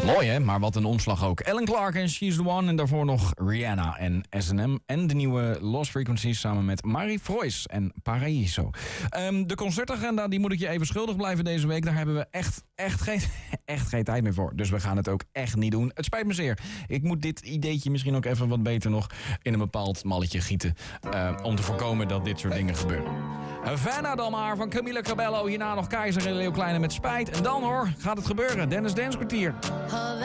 Mooi hè, maar wat een omslag ook. Ellen Clark en She's the One en daarvoor nog Rihanna en S&M. En de nieuwe Lost Frequencies samen met Marie Frois en Paraíso. De concertagenda die moet ik je even schuldig blijven deze week. Daar hebben we echt geen tijd meer voor. Dus we gaan het ook echt niet doen. Het spijt me zeer. Ik moet dit ideetje misschien ook even wat beter nog in een bepaald malletje gieten. Om te voorkomen dat dit soort dingen gebeuren. Havana dan maar van Camila Cabello. Hierna nog Keizer en Leeuw Kleine met Spijt. En dan hoor, gaat het gebeuren. Dennis Dance kwartier.